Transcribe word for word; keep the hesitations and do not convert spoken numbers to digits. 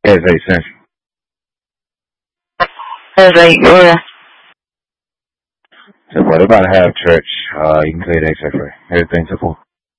It's eight central. It's eight, yeah. So, bro, they're about to have church. Uh, you can say it X X-ray. Everything's a fool.